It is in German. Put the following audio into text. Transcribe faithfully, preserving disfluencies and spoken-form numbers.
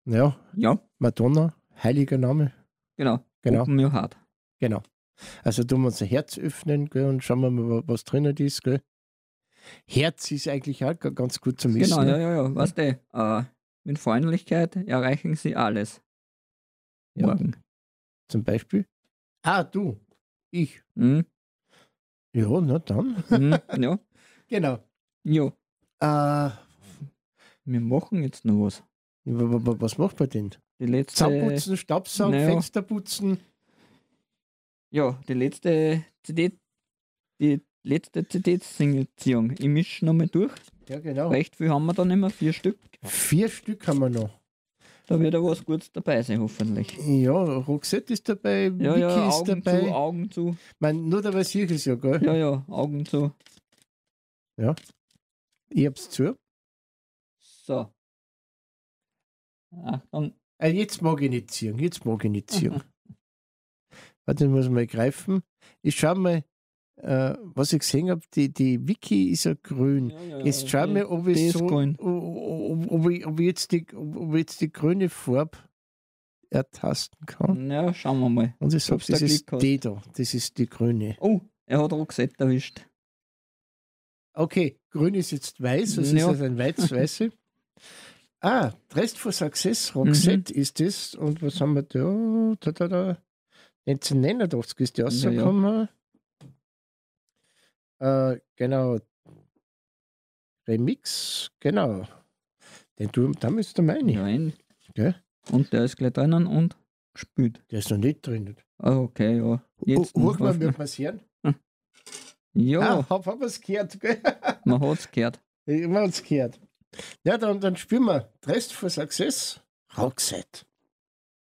Ja, Ja, Madonna, heiliger Name. genau. Genau. Open your heart. Genau. Also tun wir unser Herz öffnen, gell, und schauen wir mal, wa- was drinnen ist. Gell. Herz ist eigentlich auch ga- ganz gut zu Genau, messen. ja, ja, ja. Weißt du, äh, mit Freundlichkeit erreichen Sie alles. Ja. Morgen. Zum Beispiel. Ah, du. Ich. Mhm. Ja, na dann. Mhm. Ja. Genau. Ja, Äh, wir machen jetzt noch was. wa- wa- wa- was macht man denn? Die letzte, Zahnputzen, Staubsaugen, naja. Fenster putzen. ja, die letzte C D, die letzte C D-Single-Ziehung. Ich mische nochmal durch. Ja, genau. Recht viel haben wir da nicht mehr, vier Stück. Vier Stück haben wir noch. Da wird ja was Gutes dabei sein, hoffentlich. Ja, Roxette ist dabei, Ja, Vicky ja, ist Augen dabei. zu, Augen zu. Mein, nur dabei sehe ich es ja, gell? Ja, ja, Augen zu. Ich hab's zu. So. Achtung. Äh, jetzt mag ich nicht ziehen, jetzt mag ich nicht ziehen. Warte, ich muss mal greifen. Ich schau mal, äh, was ich gesehen habe, die, die Wiki ist ja grün. Ja, ja, Jetzt schau die- mal, ob die ich ist so, grün. ob, ob, ich, ob, ich jetzt die, ob ob ich jetzt die grüne Farbe ertasten kann. Ja, schauen wir mal. Und ich sage, Ob's da das ist Glück hast. die da, das ist die grüne. Oh, er hat Roxette erwischt. Okay, grün ist jetzt weiß, also Ja. ist das ein weiß-weiße. Ah, Dressed for Success, Roxette Mhm. ist das. Und was haben wir da? Da, da, da. neunzehnhundertneunundachtzig ist die Ja, ja. rausgekommen. Äh, genau. Remix, genau. Den du, da ist der meine. Ja, ein. Gell? Und der ist gleich drinnen und gespielt. Der ist noch nicht drin. Ah, okay, ja. Jetzt Hoch noch mal, auf- wird man es hören. Ja, Ah, hab, hab es gehört. Gell? man hat es gehört. Ich hab es gehört. Ja, dann, dann spielen wir Dressed for Success, Roxette.